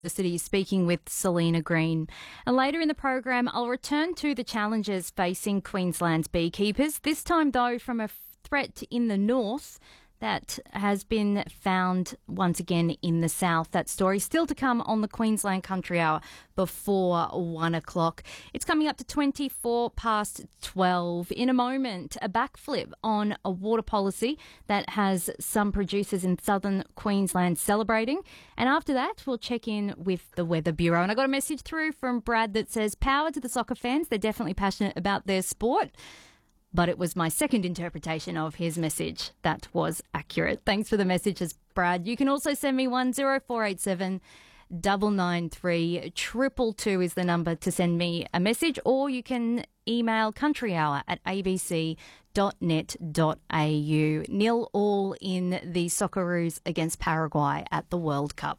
The city is speaking with Selena Green. And later in the program, I'll return to the challenges facing Queensland's beekeepers, this time though from a threat in the north that has been found once again in the south. That story still to come on the Queensland Country Hour before 1 o'clock. It's coming up to 24 past 12. In a moment, a backflip on a water policy that has some producers in southern Queensland celebrating. And after that, we'll check in with the Weather Bureau. And I got a message through from Brad that says, power to the soccer fans. They're definitely passionate about their sport. But it was my second interpretation of his message that was accurate. Thanks for the messages, Brad. You can also send me 10487 993 222 is the number to send me a message, or you can email countryhour@abc.net.au. 0-0 in the Socceroos against Paraguay at the World Cup.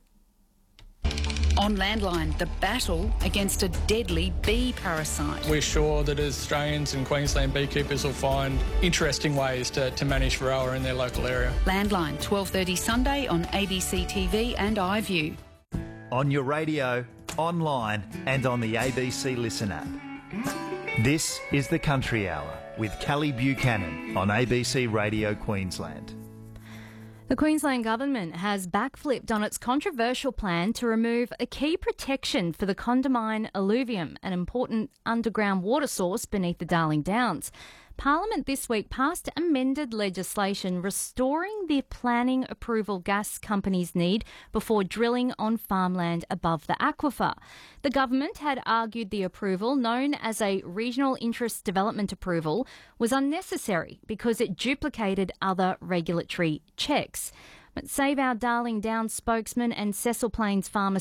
On Landline, the battle against a deadly bee parasite. We're sure that Australians and Queensland beekeepers will find interesting ways to manage Varroa in their local area. Landline, 12:30 Sunday on ABC TV and iView. On your radio, online and on the ABC Listen app. This is the Country Hour with Callie Buchanan on ABC Radio Queensland. The Queensland Government has backflipped on its controversial plan to remove a key protection for the Condamine alluvium, an important underground water source beneath the Darling Downs. Parliament this week passed amended legislation restoring the planning approval gas companies need before drilling on farmland above the aquifer. The government had argued the approval, known as a Regional Interest Development Approval, was unnecessary because it duplicated other regulatory checks. But Save Our Darling Downs spokesman and Cecil Plains farmer